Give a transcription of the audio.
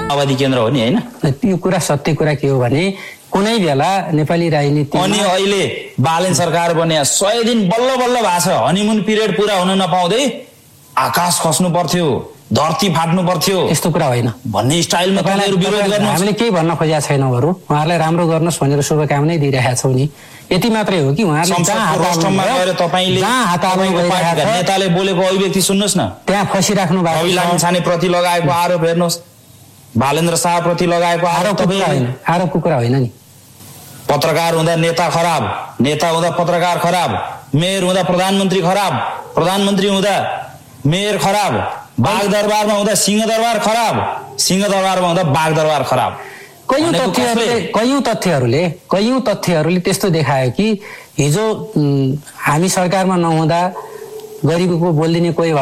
माओवादी केन्द्र हो नि हैन? त्यो कुरा सत्य कुरा के हो भने कुनै बेला नेपाली राजनीति अनि अहिले बालेन सरकार बन्या 100 दिन बल्ल बल्ल भएको छ। हनीमुन पिरियड पुरा हुन नपाउँदै आकाश खस्नु पर्थ्यो, धरती फाट्नु पर्थ्यो, यस्तो कुरा होइन भन्ने स्टाइलमा तपाईहरु विरोध गर्नु। हामीले केही भन्न खोजेका छैनौँ अरु, उहाँहरूलाई राम्रो गर्नुहोस् भनेर शुभकामना दिइरहेका छौँ नि। यति मात्रै हो कि उहाँहरूले नेताले बोलेको अभिव्यक्ति सुन्नुहोस् न, त्यहाँ फसिराख्नु भएको रवि लामिछाने प्रति लगाएको आरोप हेर्नुहोस्, बालेन्द्र शाह प्रति लगाएको आरोपको कुरा होइन नि। पत्रकार हुँदा नेता खराब, नेता हुँदा पत्रकार खराब, मेयर हुँदा प्रधानमन्त्री खराब, प्रधानमन्त्री हुँदा मेयर खराब, बाघ दरबारमा हुँदा सिंहदरबार खराब, सिंहदरबारमा हुँदा बाघ दरबार खराब। कयौं तथ्यहरूले त्यस्तो देखायो कि हिजो हामी सरकारमा नहुँदा गरिबको बोलिदिने कोही